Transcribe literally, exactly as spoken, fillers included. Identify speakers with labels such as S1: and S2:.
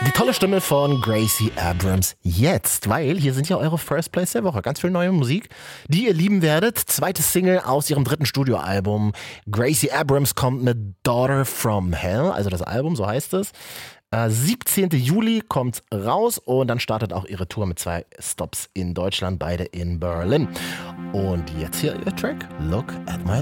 S1: Die tolle Stimme von Gracie Abrams jetzt, weil hier sind ja eure First Plays der Woche. Ganz viel neue Musik, die ihr lieben werdet. Zweite Single aus ihrem dritten Studioalbum. Gracie Abrams kommt mit Daughter from Hell, also das Album, so heißt es. Äh, siebzehnten Juli kommt raus und dann startet auch ihre Tour mit zwei Stops in Deutschland, beide in Berlin. Und jetzt hier ihr Track, Look at My